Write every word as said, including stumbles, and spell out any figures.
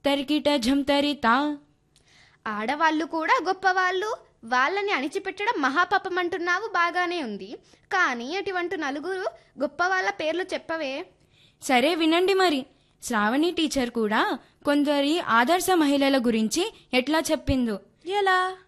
తరికిట ఝంతరితా. ఆడవాళ్ళు కూడా గొప్పవాళ్ళు, వాళ్ళని అణిచిపెట్టడం మహాపాపం అంటున్నావు, బాగానే ఉంది. కానీ అటువంటి నలుగురు గొప్ప వాళ్ళ పేర్లు చెప్పవే. సరే వినండి మరి. శ్రావణి టీచర్ కూడా కొందరి ఆదర్శ మహిళల గురించి ఎట్లా చెప్పిందో. ఎలా?